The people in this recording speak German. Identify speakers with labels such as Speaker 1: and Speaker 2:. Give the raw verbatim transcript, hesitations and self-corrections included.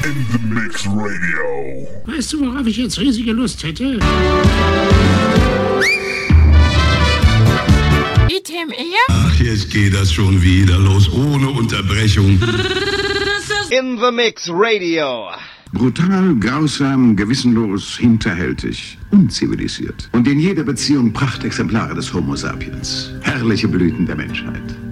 Speaker 1: In the Mix Radio.
Speaker 2: Weißt du, worauf ich jetzt riesige Lust hätte?
Speaker 3: Item eher?
Speaker 4: Ach, jetzt geht das schon wieder los, ohne Unterbrechung.
Speaker 5: In the Mix Radio.
Speaker 6: Brutal, grausam, gewissenlos, hinterhältig, unzivilisiert. Und in jeder Beziehung Prachtexemplare des Homo sapiens. Herrliche Blüten der Menschheit.